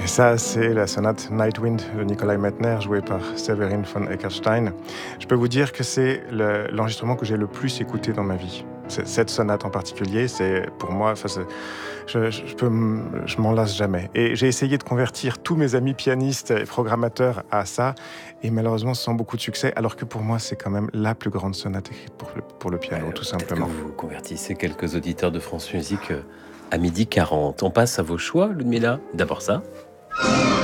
Et ça, c'est la sonate Night Wind de Nikolai Mettner, jouée par Severin von Eckerstein. Je peux vous dire que c'est l'enregistrement que j'ai le plus écouté dans ma vie. Cette sonate en particulier, c'est pour moi, je m'en lasse jamais. Et j'ai essayé de convertir tous mes amis pianistes et programmateurs à ça, et malheureusement sans beaucoup de succès, alors que pour moi, c'est quand même la plus grande sonate écrite pour le piano, tout Peut-être que simplement. vous convertissez quelques auditeurs de France Musique à 12h40. On passe à vos choix, Ludmilla. D'abord ça.